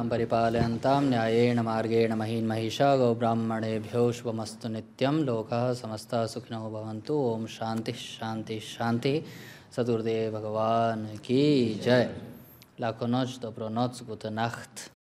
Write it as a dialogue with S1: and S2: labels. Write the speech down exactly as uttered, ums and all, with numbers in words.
S1: परिपालयन्तां न्यायेन मार्गेण महीन् महिषा गोब्राह्मणेभ्यो शुभमस्तु नित्यं लोकाः समस्ताः सुखिनो भवन्तु। ओम शांति शांति शांति। सदगुरुदेव भगवान की जय। लाखों नोच dobro noc, gute Nacht.